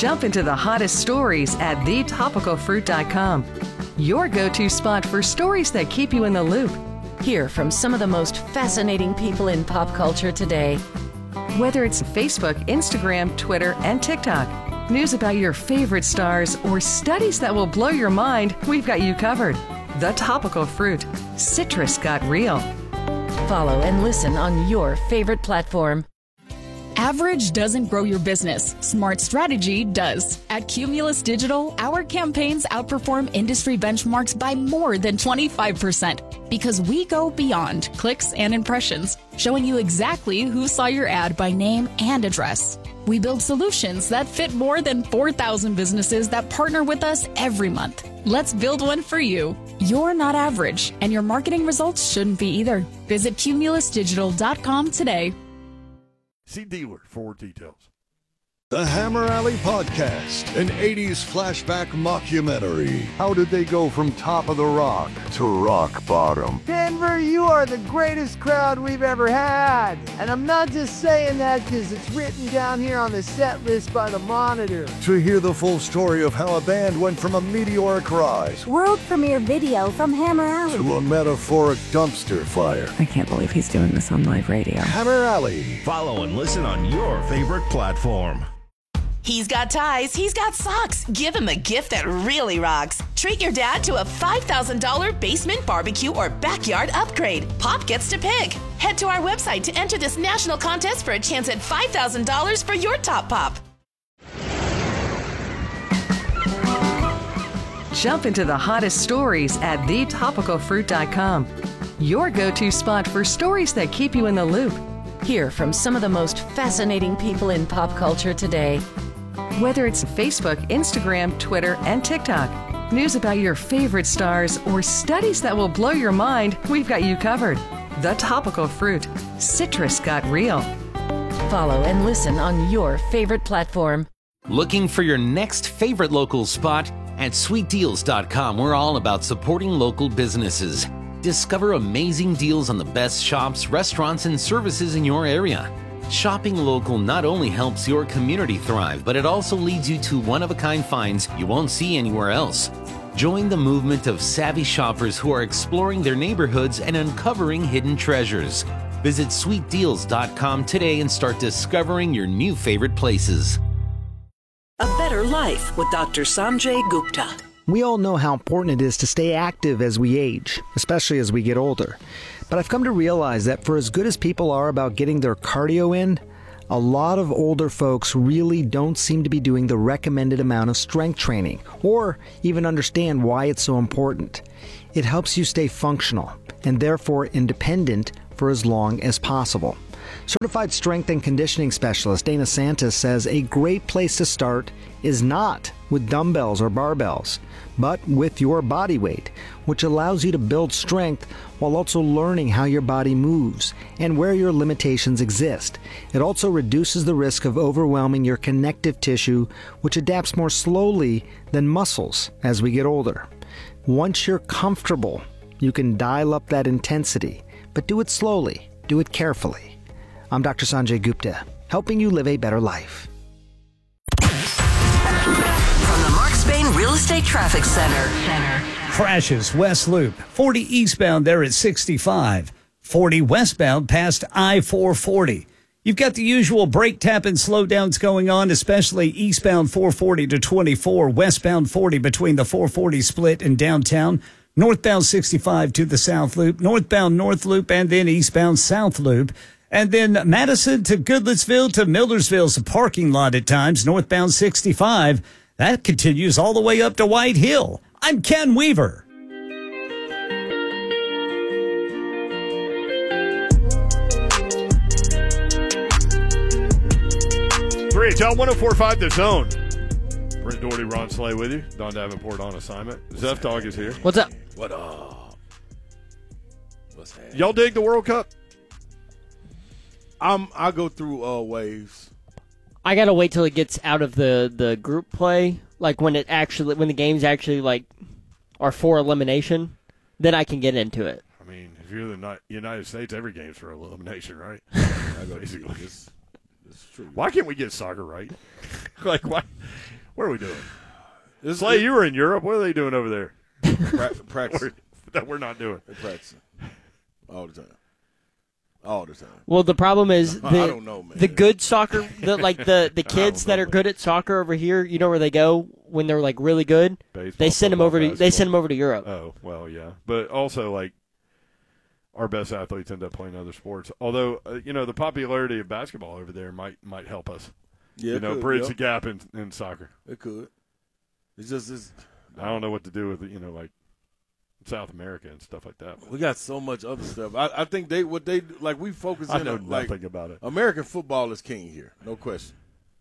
Jump into the hottest stories at thetopicalfruit.com. Your go-to spot for stories that keep you in the loop. Hear from some of the most fascinating people in pop culture today. Whether it's Facebook, Instagram, Twitter, and TikTok, news about your favorite stars, or studies that will blow your mind, we've got you covered. The Topical Fruit. Citrus got real. Follow and listen on your favorite platform. Average doesn't grow your business. Smart strategy does. At Cumulus Digital, our campaigns outperform industry benchmarks by more than 25% because we go beyond clicks and impressions, showing you exactly who saw your ad by name and address. We build solutions that fit more than 4,000 businesses that partner with us every month. Let's build one for you. You're not average, and your marketing results shouldn't be either. Visit cumulusdigital.com today. See dealer for details. The Hammer Alley Podcast, an 80s flashback mockumentary. How did they go from top of the rock to rock bottom? Denver, you are the greatest crowd we've ever had. And I'm not just saying that because it's written down here on the set list by the Monitor. To hear the full story of how a band went from a meteoric rise, world premiere video from Hammer Alley, to a metaphoric dumpster fire. I can't believe he's doing this on live radio. Hammer Alley. Follow and listen on your favorite platform. He's got ties, he's got socks. Give him a gift that really rocks. Treat your dad to a $5,000 basement barbecue or backyard upgrade. Pop gets to pick. Head to our website to enter this national contest for a chance at $5,000 for your top pop. Jump into the hottest stories at thetopicalfruit.com. Your go-to spot for stories that keep you in the loop. Hear from some of the most fascinating people in pop culture today. Whether it's Facebook, Instagram, Twitter, and TikTok, news about your favorite stars, or studies that will blow your mind, we've got you covered. The Topical Fruit. Citrus got real. Follow and listen on your favorite platform. Looking for your next favorite local spot? At sweetdeals.com, we're all about supporting local businesses. Discover amazing deals on the best shops, restaurants, and services in your area. Shopping local not only helps your community thrive, but it also leads you to one-of-a-kind finds you won't see anywhere else. Join the movement of savvy shoppers who are exploring their neighborhoods and uncovering hidden treasures. Visit sweetdeals.com today and start discovering your new favorite places. A Better Life with Dr. Sanjay Gupta. We all know how important it is to stay active as we age, especially as we get older. But I've come to realize that for as good as people are about getting their cardio in, a lot of older folks really don't seem to be doing the recommended amount of strength training, or even understand why it's so important. It helps you stay functional, and therefore independent for as long as possible. Certified strength and conditioning specialist Dana Santis says a great place to start is not with dumbbells or barbells, but with your body weight, which allows you to build strength while also learning how your body moves and where your limitations exist. It also reduces the risk of overwhelming your connective tissue, which adapts more slowly than muscles as we get older. Once you're comfortable, you can dial up that intensity, but do it slowly, do it carefully. I'm Dr. Sanjay Gupta, helping you live a better life. From the Mark Spain Real Estate Traffic Center. Crashes West Loop, 40 eastbound there at 65, 40 westbound past I-440. You've got the usual brake tap and slowdowns going on, especially eastbound 440 to 24, westbound 40 between the 440 split and downtown, northbound 65 to the South Loop, northbound North Loop, and then eastbound South Loop. And then Madison to Goodlettsville to Millersville's a parking lot at times, northbound 65. That continues all the way up to White Hill. I'm Ken Weaver. Great, y'all. 104.5 The Zone. Brent Doherty, Ron Slay with you. Don Davenport on assignment. Zeph Dog is here. What's up? What up? What's happening? Y'all dig the World Cup? I go through waves. I gotta wait till it gets out of the group play, like when the games actually like are for elimination, then I can get into it. I mean, if you're the United States, every game's for elimination, right? Basically, it's true. Why can't we get soccer right? Like, what? What are we doing? Slay, you were in Europe. What are they doing over there? Practicing. That we're not doing. They're practicing. All the time. All the time. Well, the problem is I don't know, man. the good soccer, the kids that are good at soccer over here. You know where they go when they're like really good? Baseball, they send them over to Europe. Oh well, yeah, but also like our best athletes end up playing other sports. Although the popularity of basketball over there might help us. Yeah, bridge the gap in soccer. It could. It's just I don't know what to do with like South America and stuff like that. We got so much other stuff. I think we focus in I know on nothing about it. American football is king here, no question.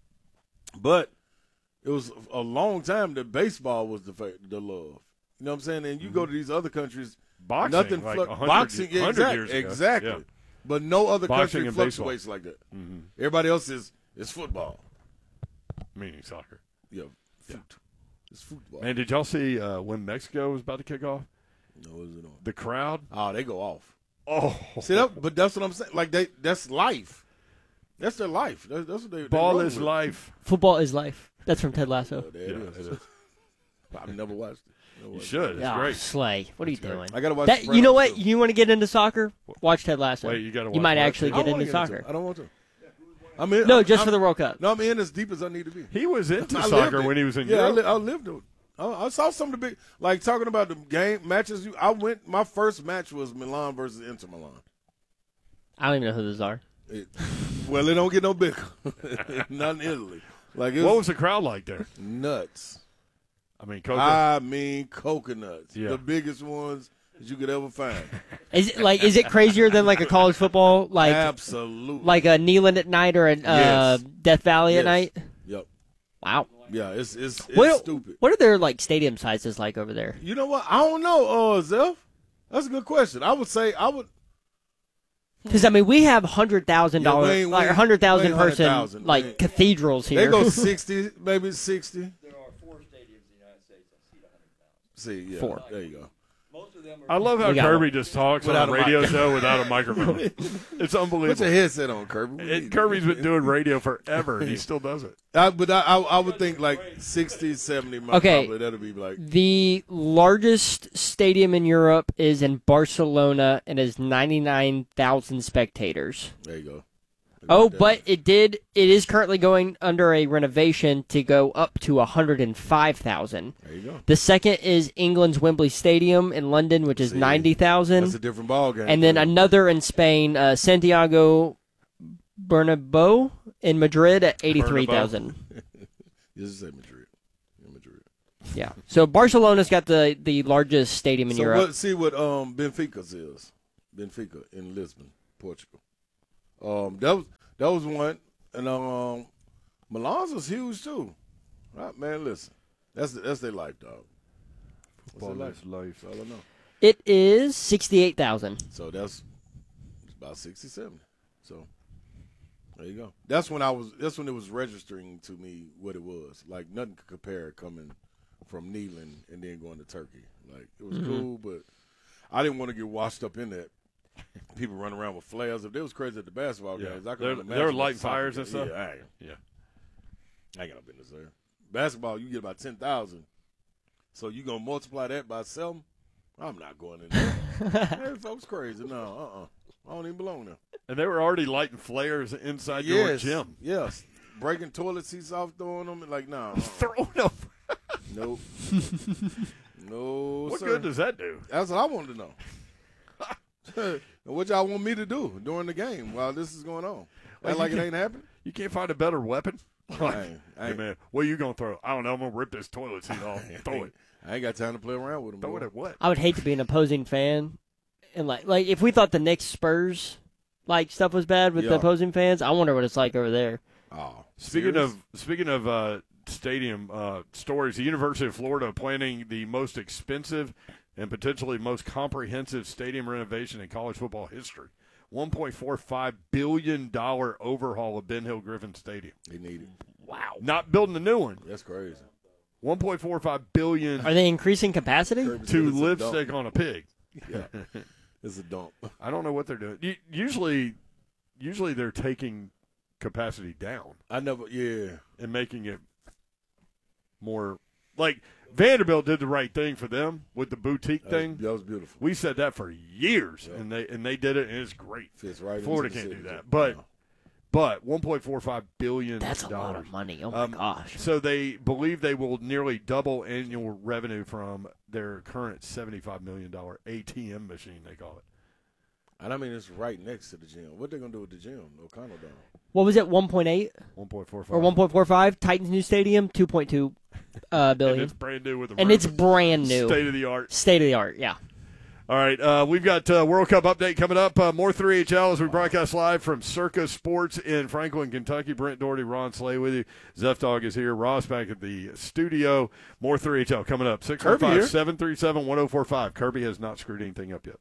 But it was a long time that baseball was the love. You know what I'm saying? And you go to these other countries, boxing, nothing like boxing, 100 years ago. exactly. Yeah. But no other Boxing country and fluctuates baseball. like that. Mm-hmm. Everybody else is football, meaning soccer. Yeah, it's football. And did y'all see when Mexico was about to kick off? No, is it on? The crowd? Oh, they go off. Oh, see that? But that's what I'm saying. Like that's life. That's their life. That's what they. Ball they is with. life. Football is life. That's from Ted Lasso. There it is. I've never watched it. You should. It's great. Slay. What are you doing? I gotta watch. That, you know what? You want to get into soccer? Watch Ted Lasso. Wait, you gotta. You might actually get into soccer. I don't want to. I'm in. No, just for the World Cup. No, I'm in as deep as I need to be. He was into soccer when he was in Europe. I lived it. I saw some of the big, like talking about the game matches. My first match was Milan versus Inter Milan. I don't even know who those are. It don't get no bigger. Not in Italy. Like, what was the crowd like there? Nuts. I mean, coconuts. Yeah. The biggest ones that you could ever find. Is it crazier than like a college football? Like absolutely. Like a Neyland at night or a Death Valley at night? Yep. Wow. Yeah, it's stupid. What are their like stadium sizes like over there? You know what? I don't know, Zeph. That's a good question. I would say because we have $100,000 like 100,000 person like cathedrals here. They go 60, maybe 60. There are 4 stadiums in the United States that seat 100,000. See, yeah, 4. There you go. Most of them I love how Kirby just talks on a radio show without a microphone. It's unbelievable. Put your headset on, Kirby. Kirby's been doing radio forever, and he still does it. But I would think like 60, 70. Probably that'll be like the largest stadium in Europe is in Barcelona and is 99,000 spectators. There you go. But it is currently going under a renovation to go up to 105,000. There you go. The second is England's Wembley Stadium in London, which is 90,000. That's a different ball game. And then another in Spain, Santiago Bernabeu in Madrid at 83,000. Just say Madrid. Yeah. So Barcelona's got the largest stadium in Europe. See what Benfica's is. Benfica in Lisbon, Portugal. That was one, and Milan's was huge too. Right, man. Listen, that's their life, dog. Football is life. That's all I know. It is 68,000. So that's about 67. So there you go. That's when it was registering to me what it was. Like nothing could compare coming from Neyland and then going to Turkey. Like it was cool, but I didn't want to get washed up in that. People running around with flares. If they was crazy at the basketball games, I could imagine. They're lighting fires and stuff. Yeah, I ain't got no business there. Basketball, you get about 10,000. So you gonna multiply that by 7? I'm not going in there. Hey, folks, crazy. No, I don't even belong there. And they were already lighting flares inside your gym. Yes, breaking toilet seats off, throwing them. Like, no. Throwing them. Nope. No, what sir. good does that do? That's what I wanted to know. What y'all want me to do during the game while this is going on? Like it ain't happening? You can't find a better weapon? Hey, man, what are you going to throw? I don't know. I'm going to rip this toilet seat off and throw it. I ain't got time to play around with them. Throw it at what? I would hate to be an opposing fan. And like if we thought the Knicks Spurs stuff was bad with the opposing fans, I wonder what it's like over there. Oh, speaking of stadium stories, the University of Florida planning the most expensive and potentially most comprehensive stadium renovation in college football history. $1.45 billion overhaul of Ben Hill Griffin Stadium. They need it. Wow. Not building a new one. That's crazy. $1.45 billion. Are they increasing capacity? To lipstick on a pig. Yeah. It's a dump. I don't know what they're doing. Usually they're taking capacity down. And making it more like Vanderbilt did the right thing for them with the boutique thing. That was beautiful. We said that for years, and they did it, and it's great. Fits right. Florida can't do that, but $1.45 billion. That's a lot of money. Oh my gosh! So they believe they will nearly double annual revenue from their current $75 million ATM machine. They call it. And I mean, it's right next to the gym. What they gonna do with the gym? O'Connell Dome. What was it? 1.8? 1.45 or 1.45? Titans new stadium, $2.2 billion. And it's brand new with the and roof. it's brand new, state of the art. State of the art, yeah. All right, we've got World Cup update coming up. More 3HL as we broadcast live from Circa Sports in Franklin, Kentucky. Brent Doherty, Ron Slay with you. Zeph Dog is here. Ross back at the studio. More 3HL coming up. 615-737-1045. Kirby has not screwed anything up yet.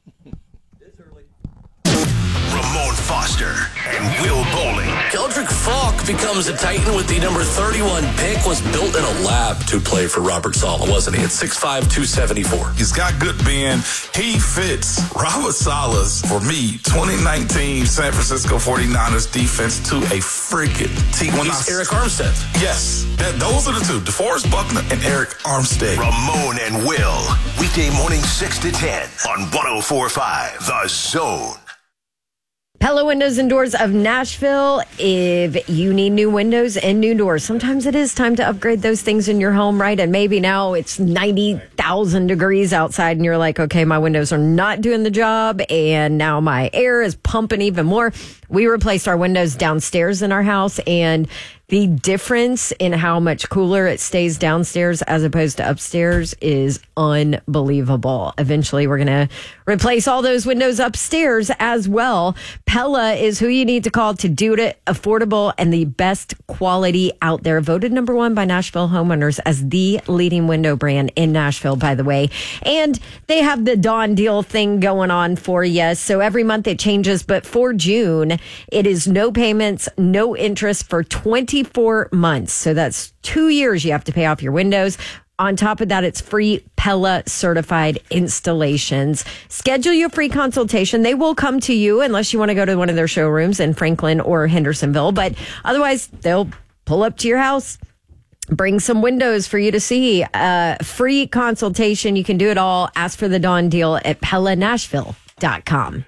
Ramon Foster and Will Bowling. Keldrick Falk becomes a Titan with the number 31 pick. Was built in a lab to play for Robert Saleh, wasn't he? At 6'5", 274. He's got good bend. He fits Robert Saleh's, for me, 2019 San Francisco 49ers defense to a friggin' T. He's Eric Armstead. Yes, those are the two. DeForest Buckner and Eric Armstead. Ramon and Will. Weekday morning 6 to 10 on 104.5 The Zone. Pella Windows and Doors of Nashville. If you need new windows and new doors, sometimes it is time to upgrade those things in your home, right? And maybe now it's 90,000 degrees outside and you're like, okay, my windows are not doing the job and now my air is pumping even more. We replaced our windows downstairs in our house, and the difference in how much cooler it stays downstairs as opposed to upstairs is unbelievable. Eventually, we're going to replace all those windows upstairs as well. Pella is who you need to call to do it affordable and the best quality out there. Voted number 1 by Nashville homeowners as the leading window brand in Nashville, by the way. And they have the Dawn Deal thing going on for you. So every month it changes, but for June, it is no payments, no interest for 24 months. So that's 2 years you have to pay off your windows. On top of that, it's free Pella certified installations. Schedule your free consultation. They will come to you unless you want to go to one of their showrooms in Franklin or Hendersonville. But otherwise, they'll pull up to your house, bring some windows for you to see. Free consultation. You can do it all. Ask for the Dawn Deal at PellaNashville.com.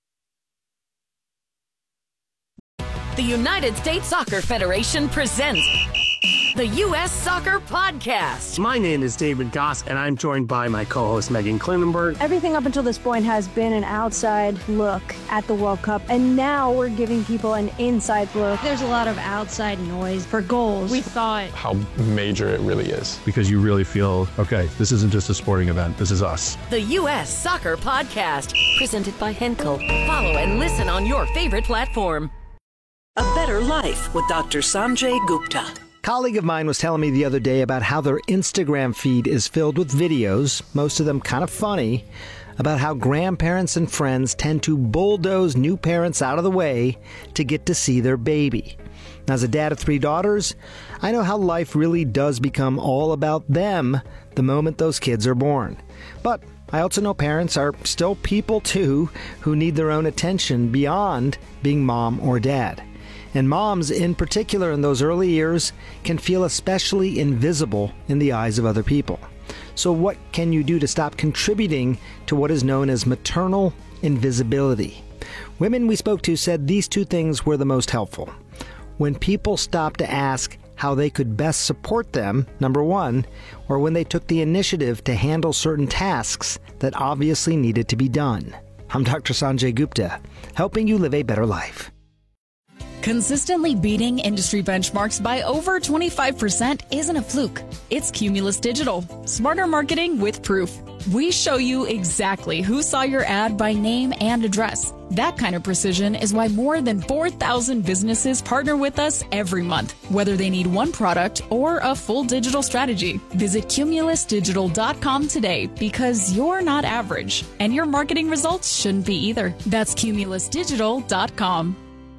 The United States Soccer Federation presents the U.S. Soccer Podcast. My name is David Goss, and I'm joined by my co-host Megan Klinenberg. Everything up until this point has been an outside look at the World Cup, and now we're giving people an inside look. There's a lot of outside noise for goals. We thought how major it really is, because you really feel, okay, this isn't just a sporting event, this is us. The U.S. Soccer Podcast, presented by Henkel. Follow and listen on your favorite platform. A Better Life with Dr. Sanjay Gupta. A colleague of mine was telling me the other day about how their Instagram feed is filled with videos, most of them kind of funny, about how grandparents and friends tend to bulldoze new parents out of the way to get to see their baby. Now, as a dad of 3 daughters, I know how life really does become all about them the moment those kids are born. But I also know parents are still people too who need their own attention beyond being mom or dad. And moms, in particular in those early years, can feel especially invisible in the eyes of other people. So what can you do to stop contributing to what is known as maternal invisibility? Women we spoke to said these 2 things were the most helpful. When people stopped to ask how they could best support them, number 1, or when they took the initiative to handle certain tasks that obviously needed to be done. I'm Dr. Sanjay Gupta, helping you live a better life. Consistently beating industry benchmarks by over 25% isn't a fluke. It's Cumulus Digital. Smarter marketing with proof. We show you exactly who saw your ad by name and address. That kind of precision is why more than 4,000 businesses partner with us every month, whether they need one product or a full digital strategy. Visit cumulusdigital.com today, because you're not average, and your marketing results shouldn't be either. That's cumulusdigital.com.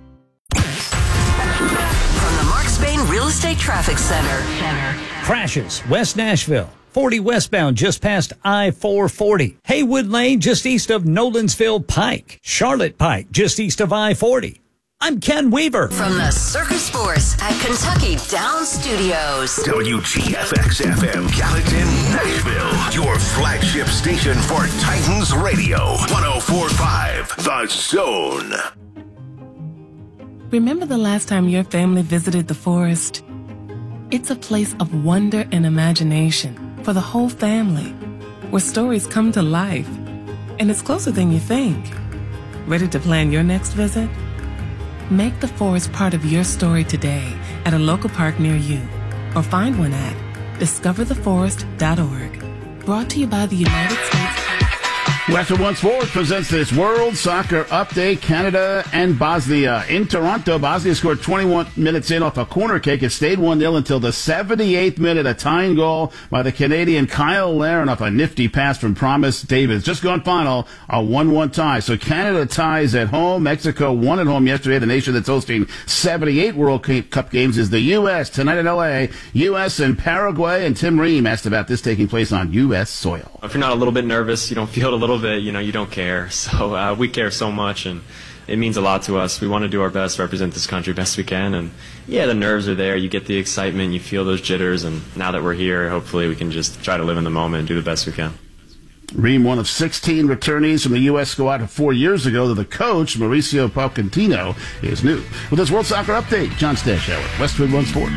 From the Mark Spain Real Estate Traffic Center. Crashes, West Nashville. 40 westbound just past I-440. Haywood Lane just east of Nolensville Pike. Charlotte Pike just east of I-40. I'm Ken Weaver. From the Circus Force at Kentucky Downs Studios. WGFX-FM, Gallatin, Nashville. Your flagship station for Titans Radio. 104.5 The Zone. Remember the last time your family visited the forest? It's a place of wonder and imagination for the whole family, where stories come to life. And it's closer than you think. Ready to plan your next visit? Make the forest part of your story today at a local park near you, or find one at discovertheforest.org. Brought to you by the United States. Western One Sports presents this World Soccer Update. Canada and Bosnia. In Toronto, Bosnia scored 21 minutes in off a corner kick. It stayed 1-0 until the 78th minute. A tying goal by the Canadian Kyle Larin off a nifty pass from Promise Davis. Just gone final, a 1-1 tie. So Canada ties at home. Mexico won at home yesterday. The nation that's hosting 78 World Cup games is the U.S. Tonight in L.A., U.S. and Paraguay. And Tim Ream asked about this taking place on U.S. soil. If you're not a little bit nervous, you don't feel it a little bit, you don't care. So we care so much, and it means a lot to us. We want to do our best, represent this country best we can, and yeah, the nerves are there. You get the excitement, you feel those jitters, and now that we're here, hopefully we can just try to live in the moment and do the best we can. Ream, one of 16 returnees from the U.S. squad 4 years ago, to the coach, Mauricio Pochettino, is new. With this World Soccer Update, John Stashower, Westwood One Sports.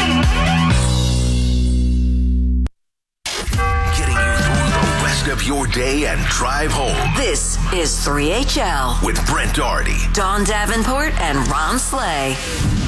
Of your day and drive home. This is 3HL with Brent Doherty, Dawn Davenport, and Ron Slay.